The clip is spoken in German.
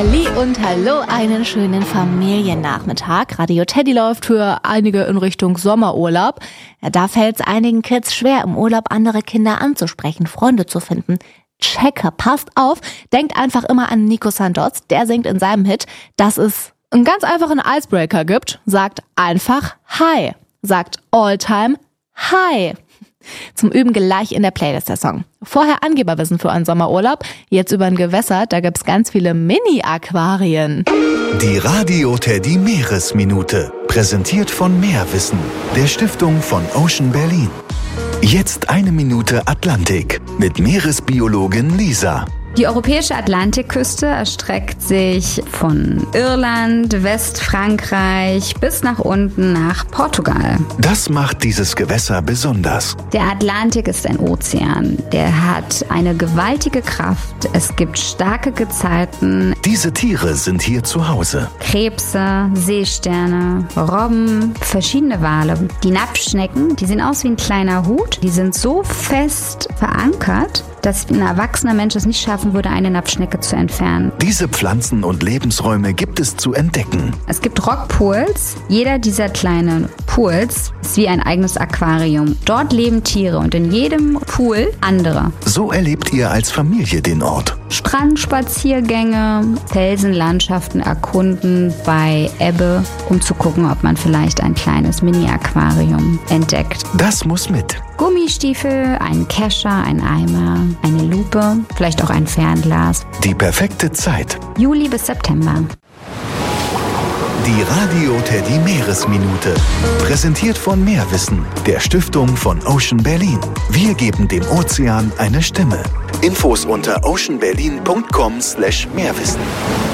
Halli und hallo, einen schönen Familiennachmittag. Radio Teddy läuft für einige in Richtung Sommerurlaub. Ja, da fällt es einigen Kids schwer, im Urlaub andere Kinder anzusprechen, Freunde zu finden. Checker, passt auf, denkt einfach immer an Nico Sandoz. Der singt in seinem Hit, dass es einen ganz einfachen Icebreaker gibt. Sagt einfach Hi. Sagt Alltime Hi. Zum Üben gleich in der Playlist der Song. Vorher Angeberwissen für einen Sommerurlaub. Jetzt über ein Gewässer, da gibt's ganz viele Mini-Aquarien. Die Radio Teddy Meeresminute. Präsentiert von Meerwissen, der Stiftung von Ocean Berlin. Jetzt 1 Minute Atlantik mit Meeresbiologin Lisa. Die europäische Atlantikküste erstreckt sich von Irland, Westfrankreich bis nach unten nach Portugal. Das macht dieses Gewässer besonders. Der Atlantik ist ein Ozean. Der hat eine gewaltige Kraft. Es gibt starke Gezeiten. Diese Tiere sind hier zu Hause. Krebse, Seesterne, Robben, verschiedene Wale. Die Napfschnecken, die sehen aus wie ein kleiner Hut. Die sind so fest verankert, dass ein erwachsener Mensch es nicht schaffen würde, eine Napfschnecke zu entfernen. Diese Pflanzen und Lebensräume gibt es zu entdecken. Es gibt Rockpools. Jeder dieser kleinen Pools ist wie ein eigenes Aquarium. Dort leben Tiere und in jedem Pool andere. So erlebt ihr als Familie den Ort. Strandspaziergänge, Felsenlandschaften erkunden bei Ebbe, um zu gucken, ob man vielleicht ein kleines Mini-Aquarium entdeckt. Das muss mit. Gummistiefel, ein Kescher, ein Eimer, eine Lupe, vielleicht auch ein Fernglas. Die perfekte Zeit. Juli bis September. Die Radio Teddy Meeresminute. Präsentiert von Meerwissen, der Stiftung von Ocean Berlin. Wir geben dem Ozean eine Stimme. Infos unter oceanberlin.com/Meerwissen.